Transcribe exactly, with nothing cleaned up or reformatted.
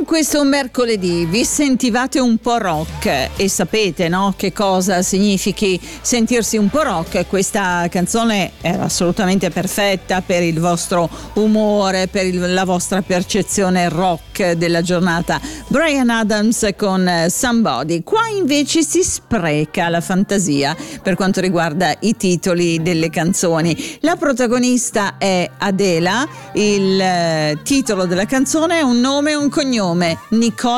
questo mercoledì vi sentivate un po' rock e sapete, no, che cosa significhi sentirsi un po' rock? Questa canzone era assolutamente perfetta per il vostro umore, per il, la vostra percezione rock della giornata. Bryan Adams con Somebody. Qua invece si spreca la fantasia per quanto riguarda i titoli delle canzoni. La protagonista è Adela, il eh, titolo della canzone è un nome e un cognome, Nicole